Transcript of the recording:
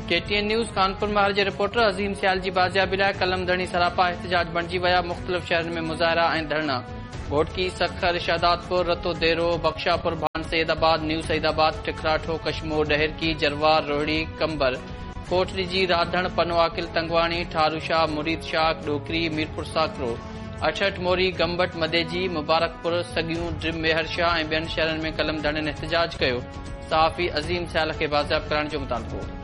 KTN news Kanpur महर जे reporter अज़ीम सियाल जी बाज़ियाबी लाइ कलम धणी सरापा एहतजाज बणिजी विया। मुख़्तलिफ़ शहरनि में मुज़ाहिरा ऐं धरना। घोटकी, सखर, शहदादपुर, रतो देरो, बख्शापुर, भान सैदाबाद, न्यू सैदाबाद, टिकराठो, कशमोर, डहरकी, जरवार, रोहिणी, कंबर, कोटली जी, राधण, पनवाकिल, तंगवाणी, ठारूशाह, मुरीद शाह, डोकरी, मीरपुर साकरो, अठठ मोरी, गंबट, मदेजी, मुबारकपुर, सगियूं, ड्रिम, मेहरशाह ऐं ॿियनि शहरनि में कलम धणियुनि एहतजाज कयो। सहाफ़ी अज़ीम सियाल खे बाज़ियाब करण जो मुतालबो।